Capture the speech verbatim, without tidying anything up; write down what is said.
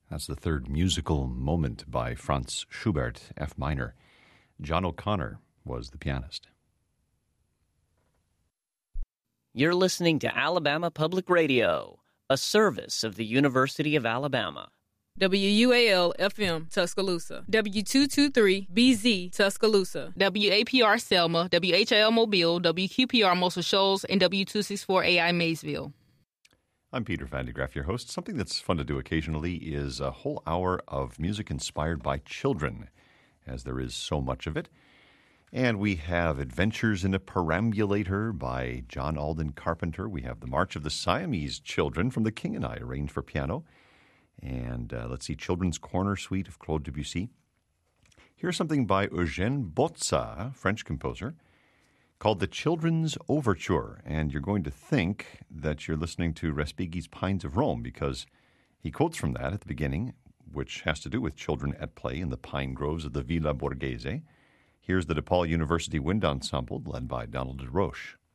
That's the third musical moment by Franz Schubert, F minor. John O'Connor was the pianist. You're listening to Alabama Public Radio, a service of the University of Alabama. W U A L F M Tuscaloosa, W two twenty-three B Z Tuscaloosa, W A P R Selma, W H L Mobile, W Q P R Muscle Shoals, and W two sixty-four A I Maysville. I'm Peter Van de Graaff, your host. Something that's fun to do occasionally is a whole hour of music inspired by children, as there is so much of it. And we have Adventures in a Perambulator by John Alden Carpenter. We have The March of the Siamese Children from The King and I, arranged for piano. And uh, let's see, Children's Corner Suite of Claude Debussy. Here's something by Eugène Bozza, French composer, called The Children's Overture. And you're going to think that you're listening to Respighi's Pines of Rome, because he quotes from that at the beginning, which has to do with children at play in the pine groves of the Villa Borghese. Here's the DePaul University Wind Ensemble, led by Donald DeRoche.